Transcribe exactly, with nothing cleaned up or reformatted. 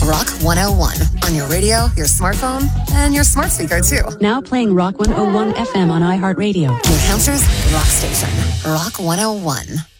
Rock one oh one. On your radio, your smartphone, and your smart speaker, too. Now playing Rock one oh one F M on iHeartRadio. New Hampshire's rock station. Rock one oh one.